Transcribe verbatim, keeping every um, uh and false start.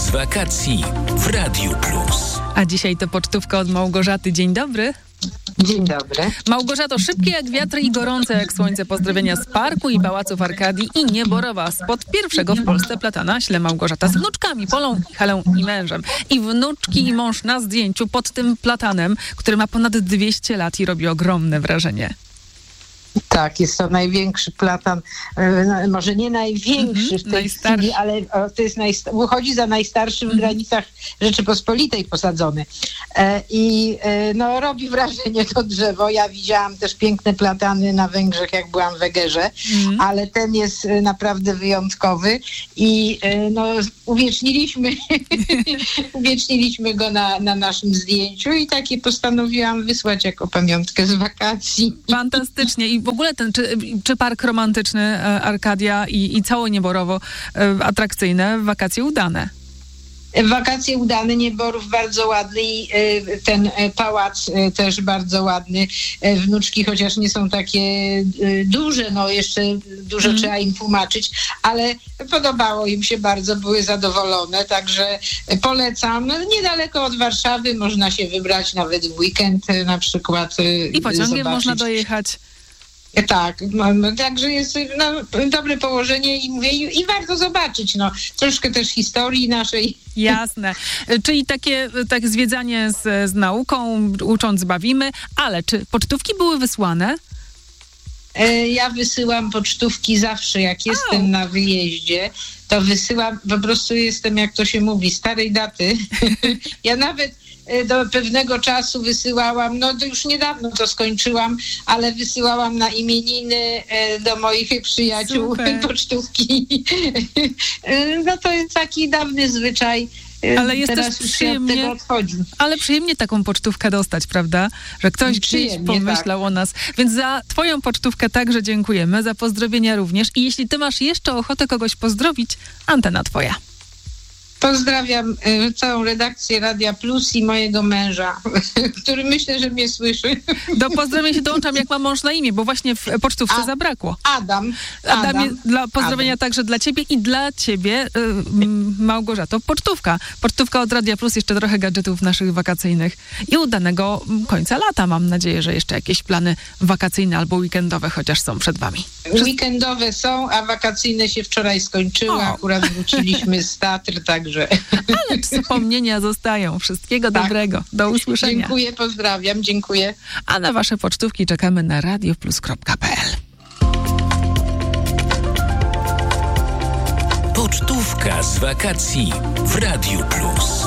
z wakacji w Radiu Plus. A dzisiaj to pocztówka od Małgorzaty. Dzień dobry. Dzień dobry. Małgorzato, szybkie jak wiatr i gorące jak słońce pozdrowienia z parku i pałaców Arkadii i Nieborowa spod pierwszego w Polsce platana. Śle Małgorzata z wnuczkami, Polą, Helą i mężem. I wnuczki i mąż na zdjęciu pod tym platanem, który ma ponad dwieście lat i robi ogromne wrażenie. Tak, jest to największy platan, no, może nie największy Mhm, w tej najstarszy. chwili, ale o, to jest najsta- uchodzi za najstarszy w granicach Rzeczypospolitej posadzony. E, I e, no, robi wrażenie to drzewo. Ja widziałam też piękne platany na Węgrzech, jak byłam w Egerze, Mhm. ale ten jest e, naprawdę wyjątkowy i e, no, uwieczniliśmy, uwieczniliśmy go na, na naszym zdjęciu i takie postanowiłam wysłać jako pamiątkę z wakacji. Fantastycznie. I w ogóle ten, czy, czy park romantyczny e, Arkadia i, i całe Nieborowo e, atrakcyjne, wakacje udane. Wakacje udane, Nieborów bardzo ładny i y, ten y, pałac y, też bardzo ładny. Y, wnuczki, chociaż nie są takie y, duże, no jeszcze dużo Mm. trzeba im tłumaczyć, ale podobało im się bardzo, były zadowolone, także y, polecam. Niedaleko od Warszawy można się wybrać nawet w weekend y, na przykład. Y, I pociągiem zobaczyć. można dojechać. Tak, no, no, także jest no, dobre położenie i mówię, i, i warto zobaczyć, no, troszkę też historii naszej. Jasne. Czyli takie tak zwiedzanie z, z nauką, ucząc bawimy, ale czy pocztówki były wysłane? E, Ja wysyłam pocztówki zawsze, jak jestem Au. na wyjeździe, to wysyłam, po prostu jestem, jak to się mówi, starej daty. Ja nawet e, do pewnego czasu wysyłałam, no to już niedawno to skończyłam, ale wysyłałam na imieniny e, do moich przyjaciół Super. pocztówki. E, No to jest taki dawny zwyczaj. E, Ale jest Teraz też już się od przyjemnie- tego odchodzi. Ale przyjemnie taką pocztówkę dostać, prawda? Że ktoś gdzieś Przyjemnie, pomyślał o nas. Więc za twoją pocztówkę także dziękujemy, za pozdrowienia również. I jeśli ty masz jeszcze ochotę kogoś pozdrowić, antena twoja. Pozdrawiam y, całą redakcję Radia Plus i mojego męża, który myślę, że mnie słyszy. Do pozdrowień się dołączam, jak ma mąż na imię, bo właśnie w pocztówce A- zabrakło. Adam. Adamie, Adam. dla pozdrowienia Adam. także dla ciebie i dla ciebie, y, m, Małgorzato, pocztówka. Pocztówka od Radia Plus, jeszcze trochę gadżetów naszych wakacyjnych i udanego m, końca lata. Mam nadzieję, że jeszcze jakieś plany wakacyjne albo weekendowe chociaż są przed wami. Weekendowe są, a wakacyjne się wczoraj skończyły. O. Akurat wróciliśmy z Tatr, także Ale wspomnienia zostają. Wszystkiego Tak. dobrego. Do usłyszenia. dziękuję, pozdrawiam, dziękuję. A na wasze pocztówki czekamy na radioplus kropka pe el. Pocztówka z wakacji w Radiu Plus.